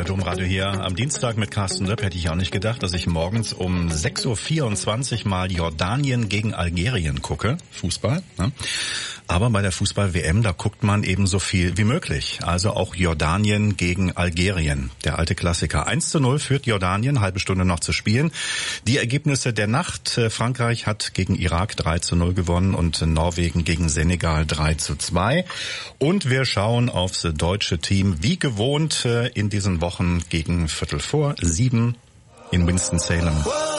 Domradio hier am Dienstag mit Carsten Löpp. Hätte ich auch nicht gedacht, dass ich morgens um 6.24 Uhr mal Jordanien gegen Algerien gucke. Fußball, ne? Aber bei der Fußball-WM, da guckt man eben so viel wie möglich. Also auch Jordanien gegen Algerien, der alte Klassiker. 1:0 führt Jordanien, halbe Stunde noch zu spielen. Die Ergebnisse der Nacht: Frankreich hat gegen Irak 3:0 gewonnen und Norwegen gegen Senegal 3:2. Und wir schauen aufs deutsche Team, wie gewohnt in diesen Wochen gegen 6:45 in Winston-Salem.